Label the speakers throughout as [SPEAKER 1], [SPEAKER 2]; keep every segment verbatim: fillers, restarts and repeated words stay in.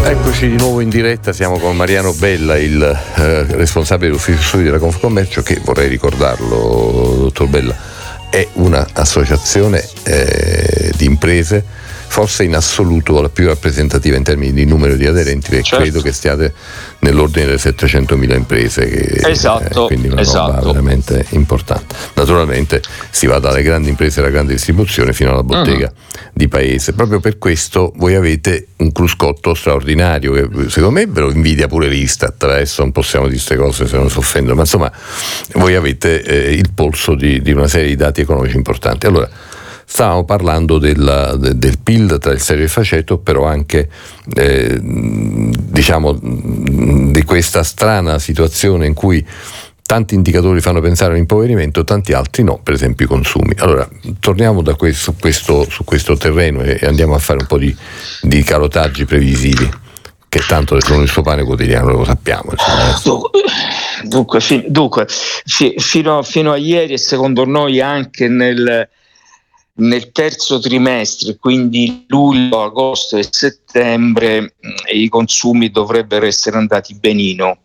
[SPEAKER 1] Eccoci di nuovo in diretta, siamo con Mariano Bella, il eh, responsabile dell'ufficio studi della Confcommercio, che, vorrei ricordarlo, dottor Bella, è un'associazione eh, di imprese, forse in assoluto la più rappresentativa in termini di numero di aderenti, perché certo, credo che stiate nell'ordine delle settecentomila imprese, che,
[SPEAKER 2] esatto,
[SPEAKER 1] eh, quindi una
[SPEAKER 2] esatto.
[SPEAKER 1] roba veramente importante. Naturalmente si va dalle grandi imprese alla grande distribuzione fino alla bottega uh-huh. di paese. Proprio per questo voi avete un cruscotto straordinario, che secondo me ve lo invidia pure l'Istat. Adesso non possiamo dire queste cose se non si offendono, ma insomma voi avete eh, il polso di, di una serie di dati economici importanti. Allora, stavamo parlando della, de, del P I L tra il serio e il faceto, però anche eh, diciamo di questa strana situazione in cui tanti indicatori fanno pensare all'impoverimento, tanti altri no, per esempio i consumi. Allora, torniamo da questo, questo, su questo terreno e, e andiamo a fare un po' di, di calotaggi previsivi, che tanto sono il suo pane quotidiano, lo sappiamo.
[SPEAKER 2] Dunque, dunque, fi, dunque fi, fino, fino a ieri e secondo noi anche nel Nel terzo trimestre, quindi luglio, agosto e settembre, i consumi dovrebbero essere andati benino.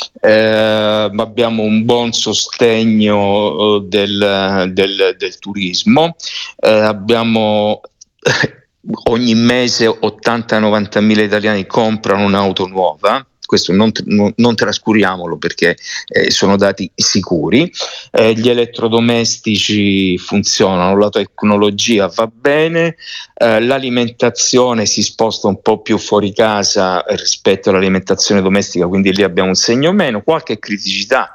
[SPEAKER 2] Eh, abbiamo un buon sostegno del, del, del turismo, eh, abbiamo ogni mese ottanta novanta mila italiani comprano un'auto nuova. Questo non, non, non trascuriamolo, perché eh, sono dati sicuri. Eh, gli elettrodomestici funzionano, la tecnologia va bene, eh, l'alimentazione si sposta un po' più fuori casa rispetto all'alimentazione domestica, quindi lì abbiamo un segno meno. Qualche criticità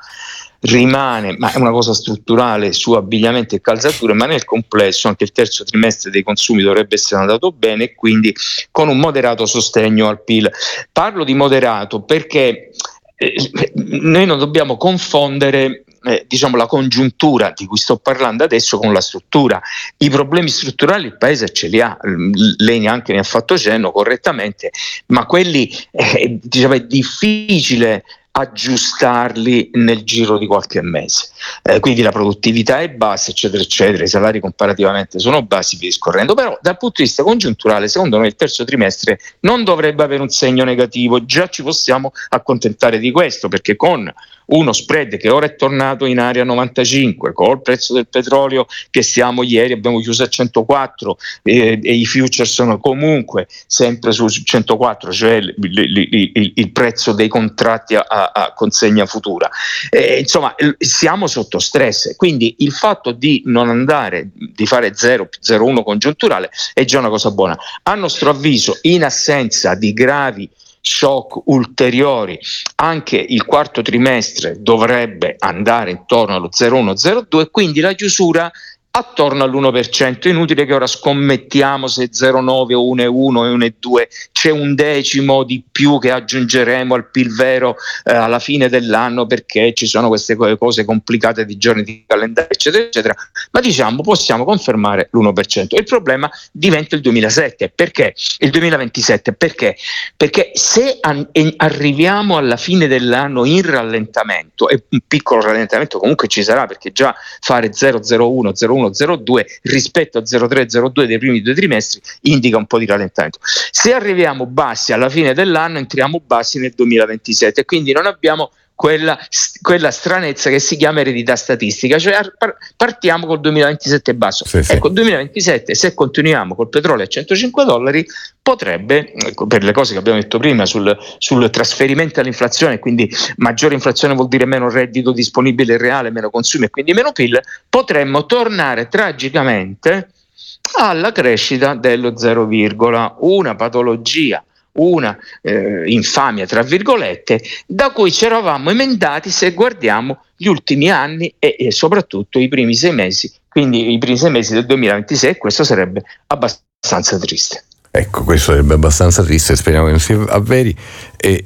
[SPEAKER 2] rimane, ma è una cosa strutturale, su abbigliamento e calzature, ma nel complesso anche il terzo trimestre dei consumi dovrebbe essere andato bene, e quindi con un moderato sostegno al P I L. Parlo di moderato perché eh, noi non dobbiamo confondere eh, diciamo la congiuntura di cui sto parlando adesso con la struttura. I problemi strutturali il Paese ce li ha, lei neanche ne ha fatto cenno correttamente, ma quelli eh, diciamo, è difficile aggiustarli nel giro di qualche mese, eh, quindi la produttività è bassa, eccetera eccetera, i salari comparativamente sono bassi, via discorrendo. Però dal punto di vista congiunturale, secondo noi il terzo trimestre non dovrebbe avere un segno negativo, già ci possiamo accontentare di questo, perché con uno spread che ora è tornato in area novantacinque, col prezzo del petrolio che siamo ieri abbiamo chiuso a centoquattro eh, e i futures sono comunque sempre su centoquattro, cioè il, il, il, il prezzo dei contratti a, a consegna futura, eh, insomma siamo sotto stress, quindi il fatto di non andare, di fare zero zero uno congiunturale è già una cosa buona. A nostro avviso, in assenza di gravi shock ulteriori, anche il quarto trimestre dovrebbe andare intorno allo zero virgola uno zero virgola due, quindi la chiusura attorno all'uno per cento. Inutile che ora scommettiamo se zero virgola nove o uno virgola uno e uno virgola due, c'è un decimo di più che aggiungeremo al P I L vero eh, alla fine dell'anno, perché ci sono queste cose complicate di giorni di calendario, eccetera eccetera, ma diciamo possiamo confermare l'uno per cento. Il problema diventa il duemilasette, perché il duemilaventisette, perché perché se an- arriviamo alla fine dell'anno in rallentamento, e un piccolo rallentamento comunque ci sarà, perché già fare zero virgola zero uno zero virgola uno zero virgola due rispetto a zero virgola tre zero virgola due dei primi due trimestri indica un po' di rallentamento. Se arriviamo bassi alla fine dell'anno, entriamo bassi nel duemilaventisette, e quindi non abbiamo quella, quella stranezza che si chiama eredità statistica, cioè partiamo col duemilaventisette basso. Sì, ecco, il duemilaventisette, se continuiamo col petrolio a centocinque dollari, potrebbe, per le cose che abbiamo detto prima sul, sul trasferimento all'inflazione, quindi maggiore inflazione vuol dire meno reddito disponibile reale, meno consumi e quindi meno P I L, potremmo tornare tragicamente alla crescita dello zero, una patologia, una eh, infamia tra virgolette, da cui ci eravamo emendati se guardiamo gli ultimi anni e, e soprattutto i primi sei mesi, quindi i primi sei mesi del duemilaventisei. Questo sarebbe abbastanza triste.
[SPEAKER 1] Ecco, questo sarebbe abbastanza triste, speriamo che non si avveri. E,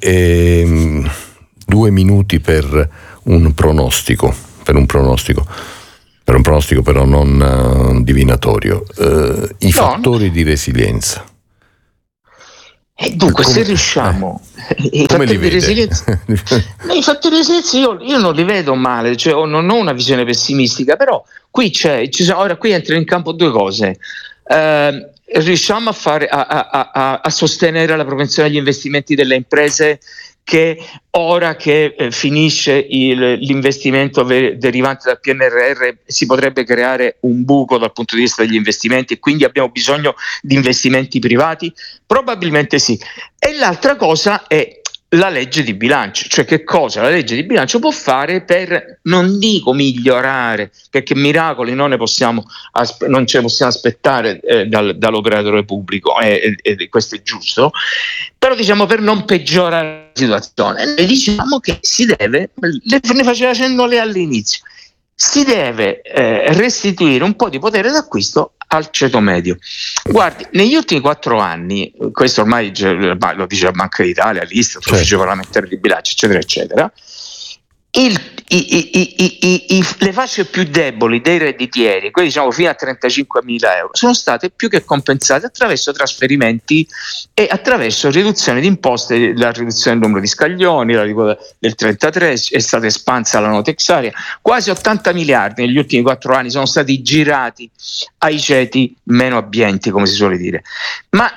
[SPEAKER 1] e, due minuti per un pronostico, per un pronostico. Per un pronostico però non uh, divinatorio, uh, i no. fattori di resilienza.
[SPEAKER 2] E dunque, come, se riusciamo, eh, i fattori di resilienza, i fattori di resilienza io, io non li vedo male, cioè non ho una visione pessimistica, però qui c'è, ci sono, ora qui entrano in campo due cose. Uh, riusciamo a, fare, a, a, a, a sostenere la propensione agli investimenti delle imprese, che ora che eh, finisce il, l'investimento ver- derivante dal P N R R si potrebbe creare un buco dal punto di vista degli investimenti e quindi abbiamo bisogno di investimenti privati? Probabilmente sì. E l'altra cosa è la legge di bilancio, cioè che cosa la legge di bilancio può fare per, non dico migliorare, perché miracoli non ne possiamo aspe- non ce ne possiamo aspettare eh, dal, dall'operatore pubblico, e eh, eh, questo è giusto, però diciamo per non peggiorare la situazione. Noi diciamo che si deve, ne faceva cenno lei all'inizio, si deve eh, restituire un po' di potere d'acquisto al ceto medio. Guardi, negli ultimi quattro anni, questo ormai lo dice la Banca d'Italia, l'Istat, l'Ufficio certo. parlamentare di bilancio, eccetera, eccetera, il, i, i, i, i, i, le fasce più deboli dei redditieri, quelli diciamo fino a trentacinquemila euro, sono state più che compensate attraverso trasferimenti e attraverso riduzione di imposte, la riduzione del numero di scaglioni, la riduzione del trentatré, è stata espansa la no tax area, quasi ottanta miliardi negli ultimi quattro anni sono stati girati ai ceti meno abbienti, come si suole dire. Ma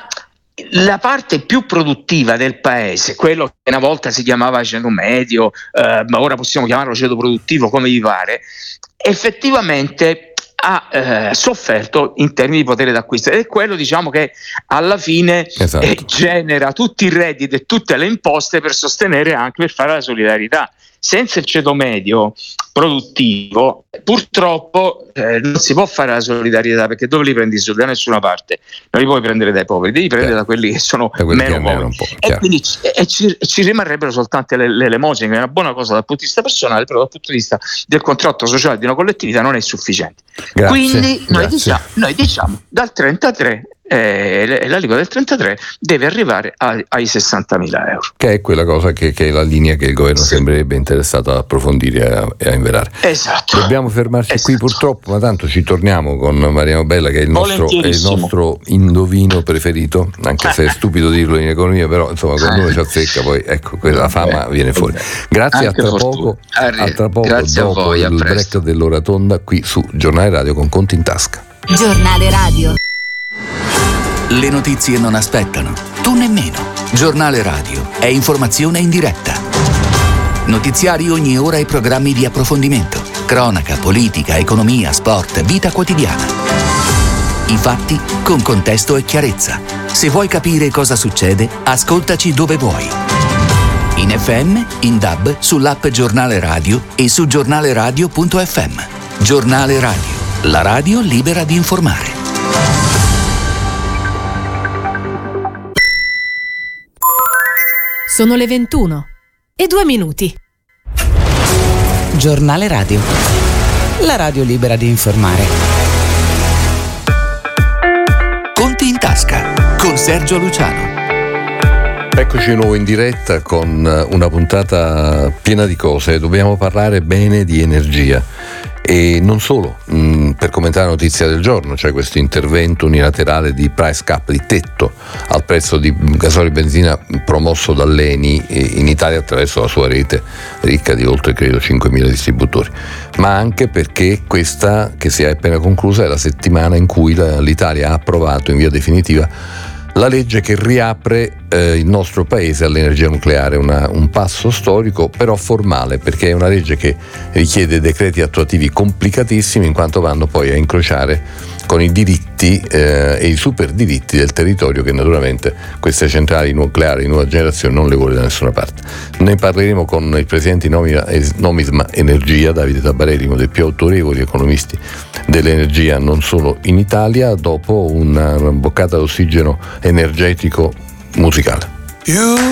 [SPEAKER 2] la parte più produttiva del paese, quello che una volta si chiamava ceto medio, eh, ma ora possiamo chiamarlo ceto produttivo, come vi pare, effettivamente ha eh, sofferto in termini di potere d'acquisto, ed è quello diciamo che alla fine esatto. eh, genera tutti i redditi e tutte le imposte per sostenere, anche per fare la solidarietà. Senza il ceto medio produttivo purtroppo eh, non si può fare la solidarietà, perché dove li prendi i soldi? Da nessuna parte, non li puoi prendere dai poveri, devi prendere eh, da quelli che sono meno poveri, e quindi ci, e ci, ci rimarrebbero soltanto le, le elemosine, che è una buona cosa dal punto di vista personale, però dal punto di vista del contratto sociale di una collettività non è sufficiente. Grazie, quindi noi diciamo, noi diciamo dal trentatré eh, l'aliquota del trentatré deve arrivare ai, ai sessantamila euro,
[SPEAKER 1] che è quella cosa che, che è la linea che il governo sì. sembrerebbe interessato ad approfondire e a, a inverare.
[SPEAKER 2] Esatto.
[SPEAKER 1] Dobbiamo fermarci
[SPEAKER 2] esatto.
[SPEAKER 1] qui purtroppo, ma tanto ci torniamo con Mariano Bella, che è il nostro, è il nostro indovino preferito, anche se è stupido dirlo in economia, però insomma quando uno ci azzecca poi ecco quella fama viene fuori. Grazie, a tra poco, a tra poco
[SPEAKER 2] Grazie
[SPEAKER 1] dopo
[SPEAKER 2] a voi,
[SPEAKER 1] il break dell'ora tonda qui su Giornale Radio con Conti in tasca.
[SPEAKER 3] Giornale Radio.
[SPEAKER 4] Le notizie non aspettano, tu nemmeno. Giornale Radio è informazione in diretta. Notiziari ogni ora e programmi di approfondimento. Cronaca, politica, economia, sport, vita quotidiana. I fatti con contesto e chiarezza. Se vuoi capire cosa succede, ascoltaci dove vuoi. In F M, in D A B, sull'app Giornale Radio e su giornaleradio punto effe emme. Giornale Radio, la radio libera di informare.
[SPEAKER 3] Sono le ventuno e due minuti.
[SPEAKER 5] Giornale Radio, la radio libera di informare.
[SPEAKER 4] Conti in tasca con Sergio Luciano.
[SPEAKER 1] Eccoci di nuovo in diretta con una puntata piena di cose. Dobbiamo parlare bene di energia. E non solo, mh, per commentare la notizia del giorno, cioè questo intervento unilaterale di price cap, di tetto al prezzo di gasolio e benzina promosso dall'Eni in Italia attraverso la sua rete ricca di oltre credo cinquemila distributori, ma anche perché questa che si è appena conclusa è la settimana in cui la, l'Italia ha approvato in via definitiva la legge che riapre eh, il nostro paese all'energia nucleare, una, un passo storico però formale, perché è una legge che richiede decreti attuativi complicatissimi, in quanto vanno poi a incrociare con i diritti eh, e i super diritti del territorio, che naturalmente queste centrali nucleari di nuova generazione non le vuole da nessuna parte. Ne parleremo con il presidente di Nomisma Energia, Davide Tabarelli, uno dei più autorevoli economisti dell'energia non solo in Italia, dopo una boccata d'ossigeno energetico musicale.